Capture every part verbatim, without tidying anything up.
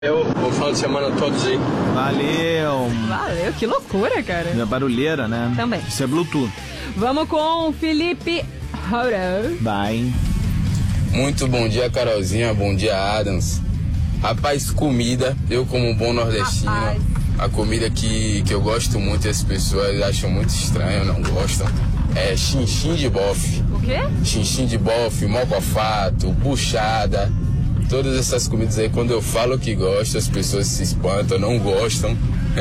Eu, bom final de semana a todos aí. Valeu. Valeu, que loucura, cara. É barulheira, né? Também. Isso é Bluetooth. Vamos com o Felipe Roura. Vai. Muito bom dia, Carolzinha. Bom dia, Adams. Rapaz, comida, eu como um bom nordestino, Rapaz. a comida que, que eu gosto muito e as pessoas acham muito estranho, não gostam, é chinchim de bofe. O quê? Chinchim de bofe, mocofato, buchada. Todas essas comidas aí, quando eu falo que gosto, as pessoas se espantam, não gostam.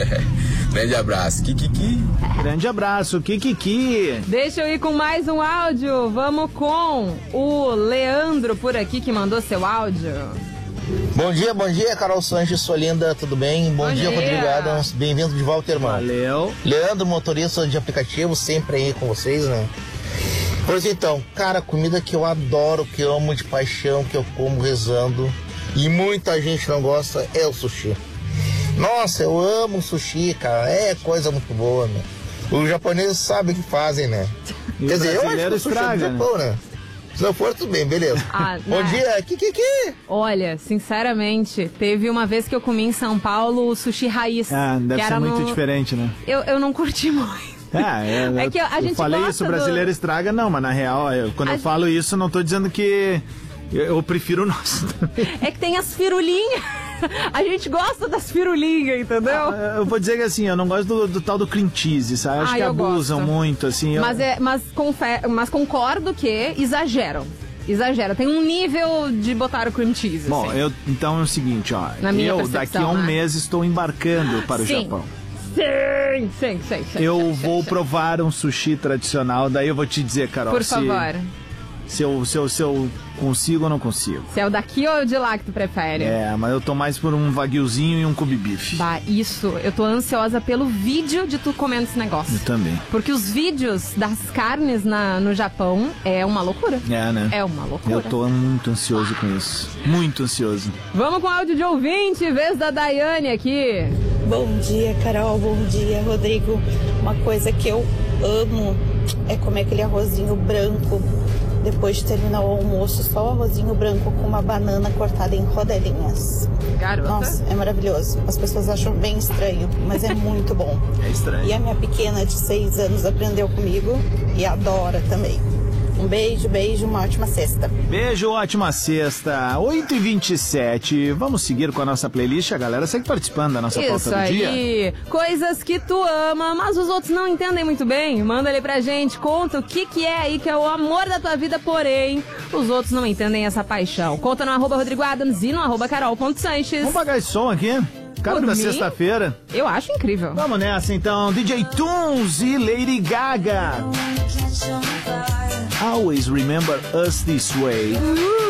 Grande abraço, Kikiki. Grande abraço, Kikiki. Deixa eu ir com mais um áudio. Vamos com o Leandro por aqui que mandou seu áudio. Bom dia, bom dia, Carol Sanches, sua linda, tudo bem? Bom, bom dia, dia, Rodrigo Adams, bem-vindo de volta, irmão. Valeu. Leandro, motorista de aplicativo, sempre aí com vocês, né? Pois então, cara, comida que eu adoro, que eu amo de paixão, que eu como rezando e muita gente não gosta, é o sushi. Nossa, eu amo sushi, cara, é coisa muito boa, né? Os japoneses sabem o que fazem, né? E Quer dizer, eu acho que o sushi estraga, é do Japão, né? Se não for, tudo bem, beleza. Ah, bom dia, Kikiki. Olha, sinceramente, teve uma vez que eu comi em São Paulo o sushi raiz. Ah, deve que ser era muito no... diferente, né? Eu, eu não curti muito. É, é, é que a eu gente falei gosta isso, brasileiro do... estraga, não, mas na real, eu, quando a eu gente... falo isso, não tô dizendo que eu, eu prefiro o nosso. É que tem as firulinhas. A gente gosta das firulinhas, entendeu? Ah, eu vou dizer que assim, eu não gosto do, do tal do cream cheese, sabe? Acho ah, que abusam gosto. muito, assim. Eu... Mas, é, mas, confe... mas concordo que exageram. Exagera, tem um nível de botar o cream cheese. Bom, assim. eu, então é o seguinte, ó. Na minha eu daqui a um né? mês estou embarcando para Sim. o Japão. Sim, sim, sim, sim. Eu sim, vou sim, provar um sushi tradicional, daí eu vou te dizer, Carol. Por se, favor. Se eu, se, eu, se eu consigo ou não consigo. Se é o daqui ou de lá que tu prefere? É, mas eu tô mais por um wagyuzinho e um Kobe beef. Bah, isso. Eu tô ansiosa pelo vídeo de tu comendo esse negócio. Eu também. Porque os vídeos das carnes na, no Japão é uma loucura. É, né? É uma loucura. Eu tô muito ansioso com isso. Muito ansioso. Vamos com áudio de ouvinte, vez da Daiane aqui. Bom dia, Carol. Bom dia, Rodrigo. Uma coisa que eu amo é comer aquele arrozinho branco. Depois de terminar o almoço, só o arrozinho branco com uma banana cortada em rodelinhas. Garota. Nossa, é maravilhoso. As pessoas acham bem estranho, mas é muito bom. É estranho. E a minha pequena de seis anos aprendeu comigo e adora também. Um beijo, beijo, uma ótima sexta. Beijo, ótima sexta. oito e vinte e sete. Vamos seguir com a nossa playlist. A galera segue participando da nossa Isso pauta do aí. dia. Coisas que tu ama, mas os outros não entendem muito bem. Manda ali pra gente, conta o que que é aí que é o amor da tua vida, porém os outros não entendem essa paixão. Conta no arroba Rodrigo Adams e no arroba carol.sanches. Vamos pagar esse som aqui? Cara Por da mim, sexta-feira. Eu acho incrível. Vamos nessa então. D J Tunes e Lady Gaga. Always remember us this way. Uh!